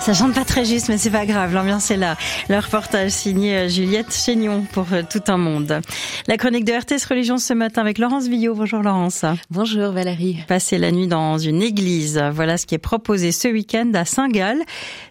Ça chante pas très juste, mais c'est pas grave, l'ambiance est là. Le reportage signé Juliette Chénion pour Tout un monde. La chronique de RTS Religion ce matin avec Laurence Villot. Bonjour Laurence. Bonjour Valérie. Passer la nuit dans une église, voilà ce qui est proposé ce week-end à Saint-Gall.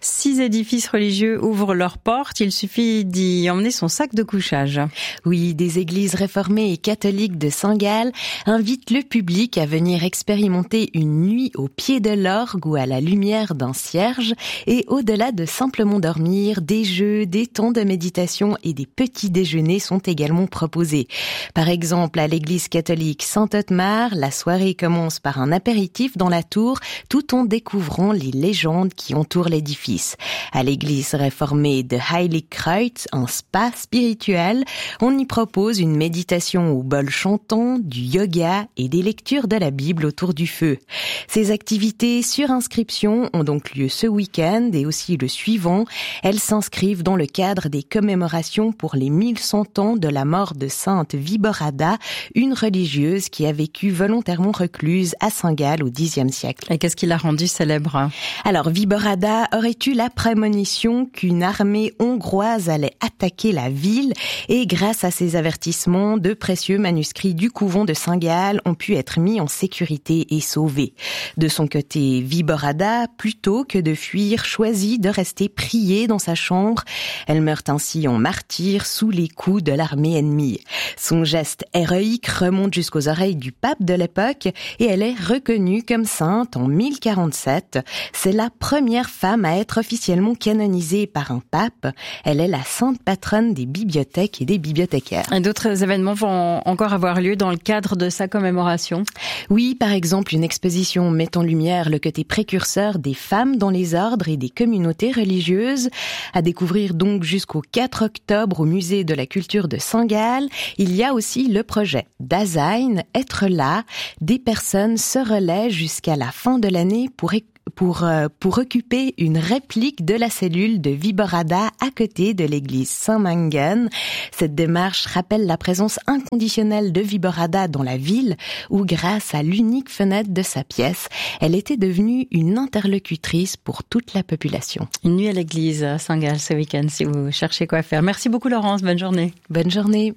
6 édifices religieux ouvrent leurs portes, il suffit d'y emmener son sac de couchage. Oui, des églises réformées et catholiques de Saint-Gall invitent le public à venir expérimenter une nuit au pied de l'orgue ou à la lumière d'un cierge. Et au-delà de simplement dormir, des jeux, des temps de méditation et des petits déjeuners sont également proposés. Par exemple, à l'église catholique Saint-Otmar, la soirée commence par un apéritif dans la tour, tout en découvrant les légendes qui entourent l'édifice. À l'église réformée de Heiligkreuz, un spa spirituel, on y propose une méditation au bol chantant, du yoga et des lectures de la Bible autour du feu. Ces activités sur inscription ont donc lieu ce week-end et aussi le suivant. Elles s'inscrivent dans le cadre des commémorations pour les 1100 ans de la mort de Sainte Viborada, une religieuse qui a vécu volontairement recluse à Saint-Gall au Xe siècle. Et qu'est-ce qui l'a rendue célèbre ? Alors, Viborada aurait eu la prémonition qu'une armée hongroise allait attaquer la ville et grâce à ces avertissements, de précieux manuscrits du couvent de Saint-Gall ont pu être mis en sécurité et sauvés. De son côté, Viborada, plutôt que de fuir, choisit de rester prier dans sa chambre. Elle meurt ainsi en martyr sous les coups de l'armée ennemie. Son geste héroïque remonte jusqu'aux oreilles du pape de l'époque et elle est reconnue comme sainte en 1047. C'est la première femme à être officiellement canonisée par un pape. Elle est la sainte patronne des bibliothèques et des bibliothécaires. Et d'autres événements vont encore avoir lieu dans le cadre de sa commémoration ? Oui, par exemple, une exposition met en lumière le côté précurseur des femmes dans les ordres et des communautés religieuses. À découvrir donc jusqu'au 4 octobre au musée de la culture de Saint-Gall. Il y a aussi le projet Dasein, être là. Des personnes se relaient jusqu'à la fin de l'année pour occuper une réplique de la cellule de Viborada à côté de l'église Saint-Mangan. Cette démarche rappelle la présence inconditionnelle de Viborada dans la ville où, grâce à l'unique fenêtre de sa pièce, elle était devenue une interlocutrice pour toute la population. Une nuit à l'église à Saint-Gall ce week-end si vous cherchez quoi faire. Merci beaucoup Laurence, bonne journée. Bonne journée.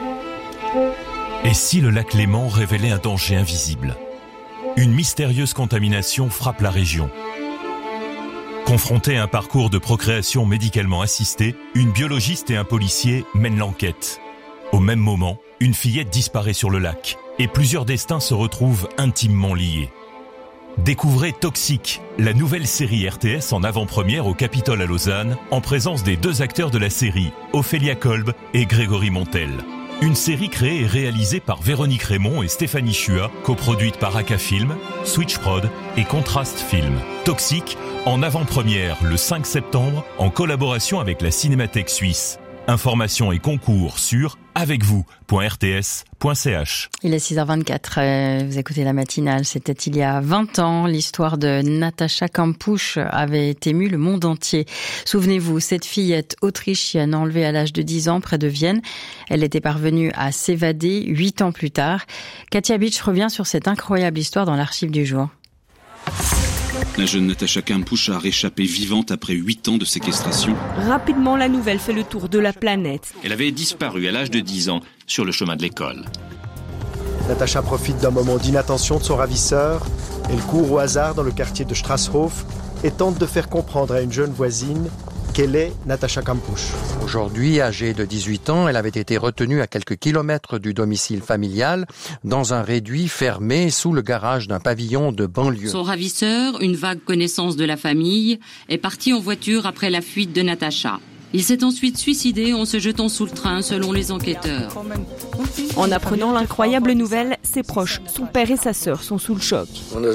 Et si le lac Léman révélait un danger invisible ? Une mystérieuse contamination frappe la région. Confrontés à un parcours de procréation médicalement assistée, une biologiste et un policier mènent l'enquête. Au même moment, une fillette disparaît sur le lac et plusieurs destins se retrouvent intimement liés. Découvrez Toxique, la nouvelle série RTS en avant-première au Capitole à Lausanne, en présence des 2 acteurs de la série, Ophélia Kolb et Grégory Montel. Une série créée et réalisée par Véronique Raymond et Stéphanie Chua, coproduite par Aka Film, Switch Prod et Contrast Film. Toxique, en avant-première le 5 septembre, en collaboration avec la Cinémathèque suisse. Informations et concours sur avecvous.rts.ch. Il est 6h24, vous écoutez la matinale, c'était il y a 20 ans, l'histoire de Natacha Kampusch avait ému le monde entier. Souvenez-vous, cette fillette autrichienne enlevée à l'âge de 10 ans près de Vienne, elle était parvenue à s'évader 8 ans plus tard. Katia Bitsch revient sur cette incroyable histoire dans l'archive du jour. La jeune Natacha Kampusch a réchappé vivante après 8 ans de séquestration. Rapidement, la nouvelle fait le tour de la planète. Elle avait disparu à l'âge de 10 ans sur le chemin de l'école. Natacha profite d'un moment d'inattention de son ravisseur. Elle court au hasard dans le quartier de Strasshof et tente de faire comprendre à une jeune voisine qu'elle est Natacha Kampusch. Aujourd'hui, âgée de 18 ans, elle avait été retenue à quelques kilomètres du domicile familial, dans un réduit fermé sous le garage d'un pavillon de banlieue. Son ravisseur, une vague connaissance de la famille, est parti en voiture après la fuite de Natacha. Il s'est ensuite suicidé en se jetant sous le train, selon les enquêteurs. En apprenant l'incroyable nouvelle, ses proches, son père et sa sœur, sont sous le choc.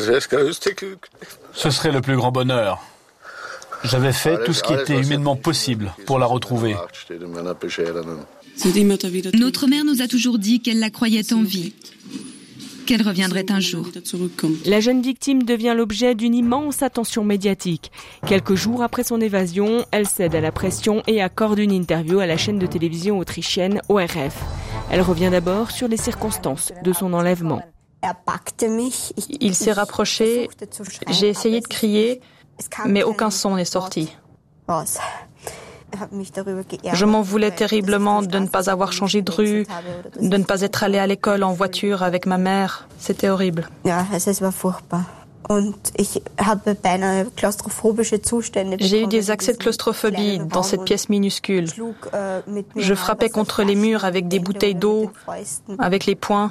Ce serait le plus grand bonheur. J'avais fait tout ce qui était humainement possible pour la retrouver. Notre mère nous a toujours dit qu'elle la croyait en vie, qu'elle reviendrait un jour. La jeune victime devient l'objet d'une immense attention médiatique. Quelques jours après son évasion, elle cède à la pression et accorde une interview à la chaîne de télévision autrichienne ORF. Elle revient d'abord sur les circonstances de son enlèvement. Il s'est rapproché, j'ai essayé de crier, mais aucun son n'est sorti. Je m'en voulais terriblement de ne pas avoir changé de rue, de ne pas être allée à l'école en voiture avec ma mère. C'était horrible. J'ai eu des accès de claustrophobie dans cette pièce minuscule. Je frappais contre les murs avec des bouteilles d'eau, avec les poings.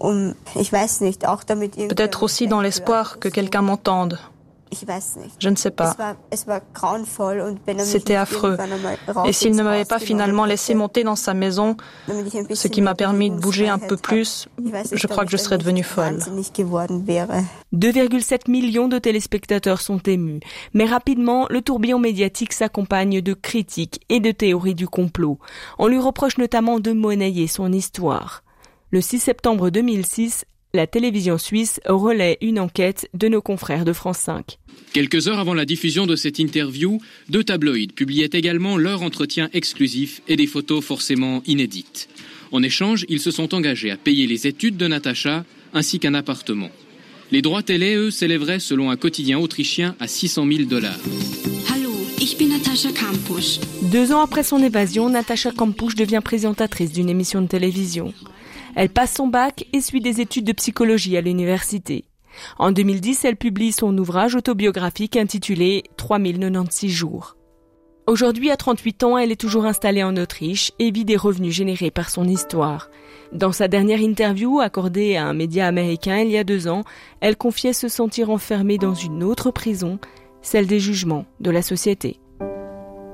Peut-être aussi dans l'espoir que quelqu'un m'entende. Je ne sais pas. C'était affreux. Et s'il ne m'avait pas finalement laissé monter dans sa maison, ce qui m'a permis de bouger un peu plus, je crois que je serais devenue folle. 2,7 millions de téléspectateurs sont émus. Mais rapidement, le tourbillon médiatique s'accompagne de critiques et de théories du complot. On lui reproche notamment de monnayer son histoire. Le 6 septembre 2006, la télévision suisse relaie une enquête de nos confrères de France 5. Quelques heures avant la diffusion de cette interview, 2 tabloïds publiaient également leur entretien exclusif et des photos forcément inédites. En échange, ils se sont engagés à payer les études de Natacha ainsi qu'un appartement. Les droits télé, eux, s'élèveraient selon un quotidien autrichien à $600,000. Hallo, ich bin Natascha Kampusch. 2 ans après son évasion, Natascha Kampusch devient présentatrice d'une émission de télévision. Elle passe son bac et suit des études de psychologie à l'université. En 2010, elle publie son ouvrage autobiographique intitulé « 3096 jours ». Aujourd'hui, à 38 ans, elle est toujours installée en Autriche et vit des revenus générés par son histoire. Dans sa dernière interview accordée à un média américain il y a 2 ans, elle confiait se sentir enfermée dans une autre prison, celle des jugements de la société.